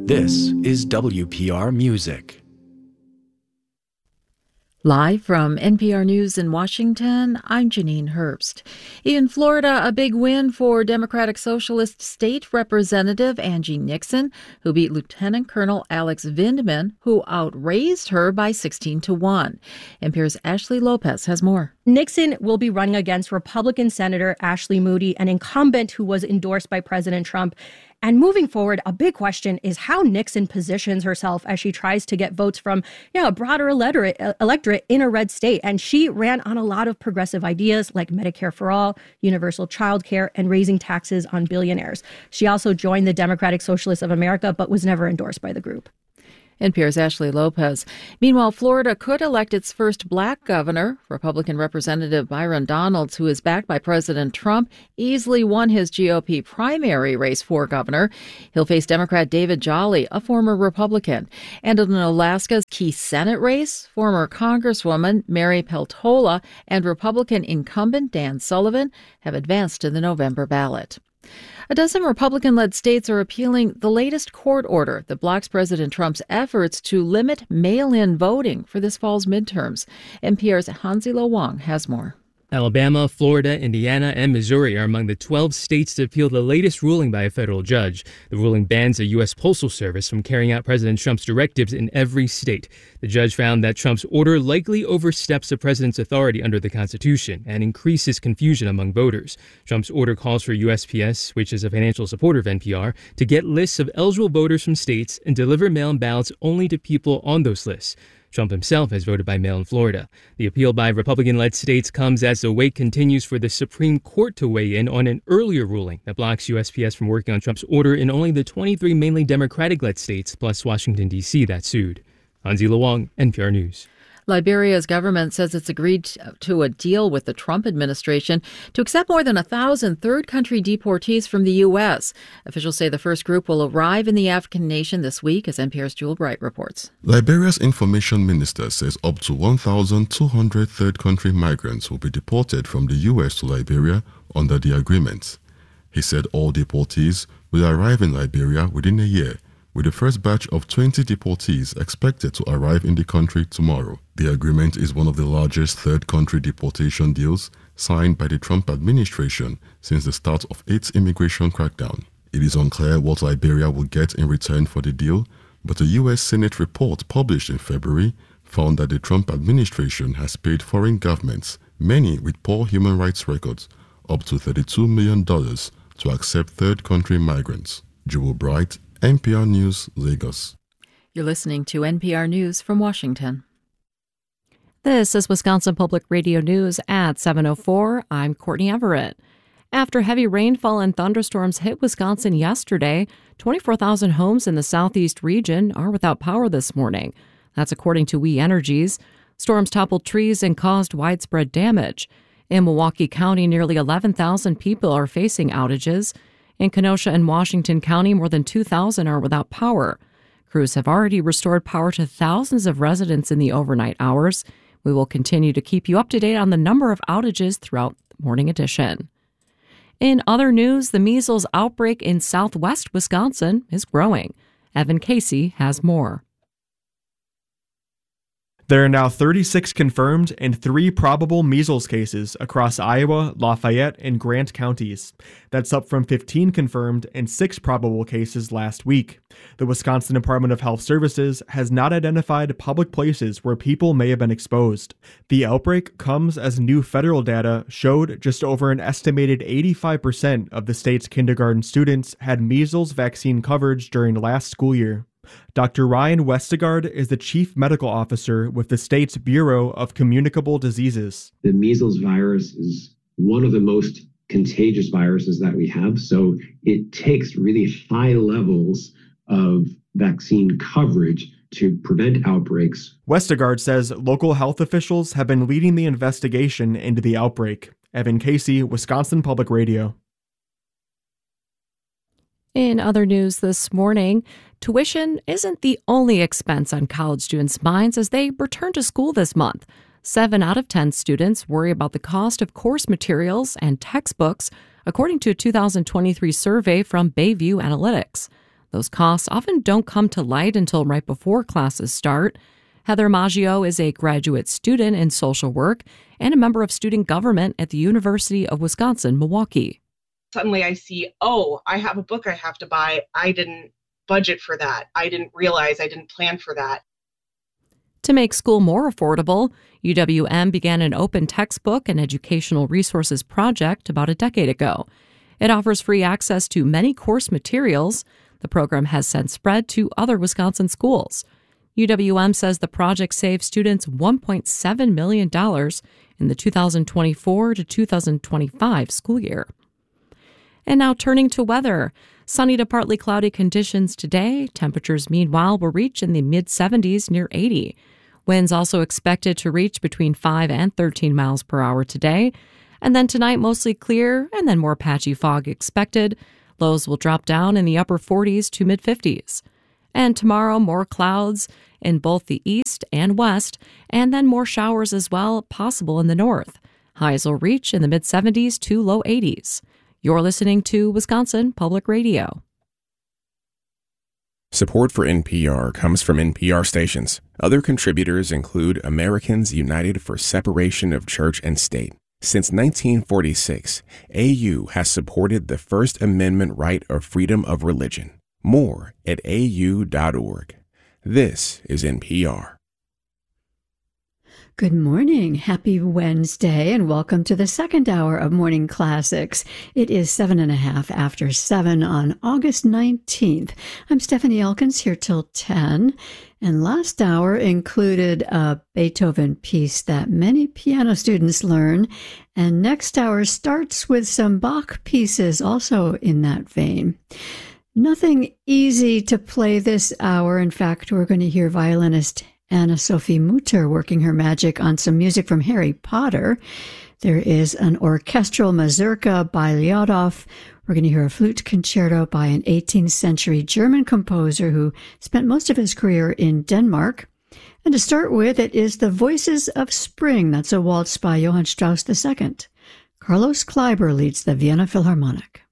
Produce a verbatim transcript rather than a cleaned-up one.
This is W P R Music. Live from N P R News in Washington, I'm Janine Herbst. In Florida, a big win for Democratic Socialist State Representative Angie Nixon, who beat Lieutenant Colonel Alex Vindman, who outraised her by sixteen to one. N P R's Ashley Lopez has more. Nixon will be running against Republican Senator Ashley Moody, an incumbent who was endorsed by President Trump. And moving forward, a big question is how Nixon positions herself as she tries to get votes from, you know, a broader electorate, electorate in a red state. And she ran on a lot of progressive ideas like Medicare for all, universal child care, and raising taxes on billionaires. She also joined the Democratic Socialists of America, but was never endorsed by the group. N P R's Ashley Lopez. Meanwhile, Florida could elect its first black governor. Republican Representative Byron Donalds, who is backed by President Trump, easily won his G O P primary race for governor. He'll face Democrat David Jolly, a former Republican. And in Alaska's key Senate race, former Congresswoman Mary Peltola and Republican incumbent Dan Sullivan have advanced to the November ballot. A dozen Republican-led states are appealing the latest court order that blocks President Trump's efforts to limit mail-in voting for this fall's midterms. N P R's Hanzilo Wong has more. Alabama, Florida, Indiana, and Missouri are among the twelve states to appeal the latest ruling by a federal judge. The ruling bans the U S Postal Service from carrying out President Trump's directives in every state. The judge found that Trump's order likely oversteps the president's authority under the Constitution and increases confusion among voters. Trump's order calls for U S P S, which is a financial supporter of N P R, to get lists of eligible voters from states and deliver mail-in ballots only to people on those lists. Trump himself has voted by mail in Florida. The appeal by Republican-led states comes as the wait continues for the Supreme Court to weigh in on an earlier ruling that blocks U S P S from working on Trump's order in only the twenty-three mainly Democratic-led states, plus Washington, D C that sued. Hanzilo Wong, N P R News. Liberia's government says it's agreed to a deal with the Trump administration to accept more than a thousand third-country deportees from the U S. Officials say the first group will arrive in the African nation this week, as N P R's Jewel Bright reports. Liberia's information minister says up to one thousand two hundred third-country migrants will be deported from the U S to Liberia under the agreement. He said all deportees will arrive in Liberia within a year, with the first batch of twenty deportees expected to arrive in the country tomorrow. The agreement is one of the largest third-country deportation deals signed by the Trump administration since the start of its immigration crackdown. It is unclear what Liberia will get in return for the deal, but a U S Senate report published in February found that the Trump administration has paid foreign governments, many with poor human rights records, up to thirty-two million dollars to accept third-country migrants. Jewel Bright, N P R News, Lagos. You're listening to N P R News from Washington. This is Wisconsin Public Radio News at seven oh four. I'm Courtney Everett. After heavy rainfall and thunderstorms hit Wisconsin yesterday, twenty-four thousand homes in the southeast region are without power this morning. That's according to We Energies. Storms toppled trees and caused widespread damage. In Milwaukee County, nearly eleven thousand people are facing outages. In Kenosha and Washington County, more than two thousand are without power. Crews have already restored power to thousands of residents in the overnight hours. We will continue to keep you up to date on the number of outages throughout the morning edition. In other news, the measles outbreak in southwest Wisconsin is growing. Evan Casey has more. There are now thirty-six confirmed and three probable measles cases across Iowa, Lafayette, and Grant counties. That's up from fifteen confirmed and six probable cases last week. The Wisconsin Department of Health Services has not identified public places where people may have been exposed. The outbreak comes as new federal data showed just over an estimated eighty-five percent of the state's kindergarten students had measles vaccine coverage during last school year. Doctor Ryan Westergaard is the chief medical officer with the state's Bureau of Communicable Diseases. The measles virus is one of the most contagious viruses that we have, so it takes really high levels of vaccine coverage to prevent outbreaks. Westergaard says local health officials have been leading the investigation into the outbreak. Evan Casey, Wisconsin Public Radio. In other news this morning, tuition isn't the only expense on college students' minds as they return to school this month. Seven out of ten students worry about the cost of course materials and textbooks, according to a two thousand twenty-three survey from Bayview Analytics. Those costs often don't come to light until right before classes start. Heather Maggio is a graduate student in social work and a member of student government at the University of Wisconsin-Milwaukee. Suddenly I see, oh, I have a book I have to buy. I didn't budget for that. I didn't realize, I didn't plan for that. To make school more affordable, U W M began an open textbook and educational resources project about a decade ago. It offers free access to many course materials. The program has since spread to other Wisconsin schools. U W M says the project saved students one point seven million dollars in the two thousand twenty-four to two thousand twenty-five school year. And now turning to weather. Sunny to partly cloudy conditions today. Temperatures, meanwhile, will reach in the mid seventies near eighty. Winds also expected to reach between five and thirteen miles per hour today. And then tonight, mostly clear and then more patchy fog expected. Lows will drop down in the upper forties to mid fifties. And tomorrow, more clouds in both the east and west, and then more showers as well, possible in the north. Highs will reach in the mid seventies to low eighties. You're listening to Wisconsin Public Radio. Support for N P R comes from N P R stations. Other contributors include Americans United for Separation of Church and State. Since nineteen forty-six, A U has supported the First Amendment right of freedom of religion. More at A U dot org. This is N P R. Good morning. Happy Wednesday, and welcome to the second hour of Morning Classics. It is seven and a half after seven on August nineteenth. I'm Stephanie Elkins here till ten, and last hour included a Beethoven piece that many piano students learn, and next hour starts with some Bach pieces also in that vein. Nothing easy to play this hour. In fact, we're going to hear violinist Anna Sophie Mutter working her magic on some music from Harry Potter. There is an orchestral mazurka by Lyudov. We're going to hear a flute concerto by an eighteenth century German composer who spent most of his career in Denmark. And to start with, it is The Voices of Spring. That's a waltz by Johann Strauss the Second. Carlos Kleiber leads the Vienna Philharmonic.